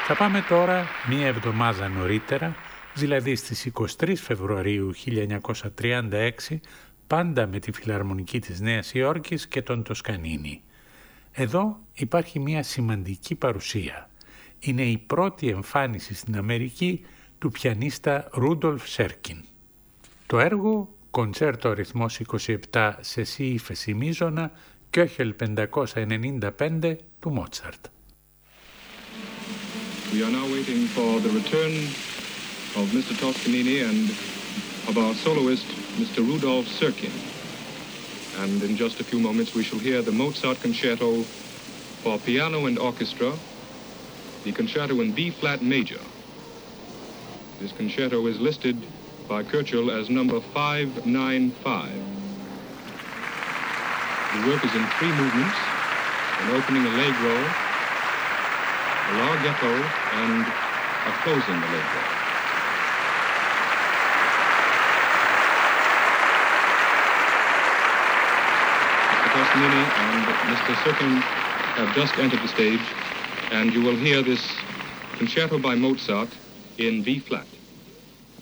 Θα πάμε τώρα μία εβδομάδα νωρίτερα, δηλαδή στις 23 Φεβρουαρίου 1936, πάντα με τη Φιλαρμονική της Νέας Υόρκης και τον Τοσκανίνη. Εδώ υπάρχει μία σημαντική παρουσία. Είναι η πρώτη εμφάνιση στην Αμερική του πιανίστα Ρούντολφ Σέρκιν. Το έργο, κοντσέρτο αριθμός 27 σε σι ύφεση μείζωνα, Köchel 595 του Μότσαρτ. We are now waiting for the return of Mr. Toscanini and of our soloist, Mr. Rudolf Serkin. And in just a few moments we shall hear the Mozart Concerto for piano and orchestra, the concerto in B-flat major. This concerto is listed by Köchel as number 595. The work is in 3 movements, an opening allegro, a larghetto, and a closing allegro. Mr. Toscanini and Mr. Serkin have just entered the stage, and you will hear this concerto by Mozart in B-flat.